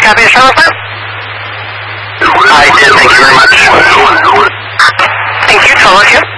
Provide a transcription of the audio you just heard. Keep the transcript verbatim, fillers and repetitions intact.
copy the Charlotte Farm? I did, thank you very much. Thank you, Charlotte here.